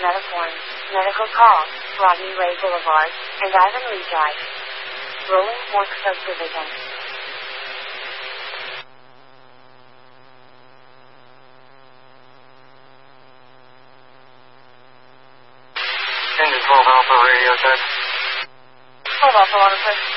Metaform, Medical Call, Rodney Ray Boulevard, and Ivan Lee Drive. Rolling Fork Subdivision. Engine 12 Alpha Radio check. 12 Alpha Auto Check.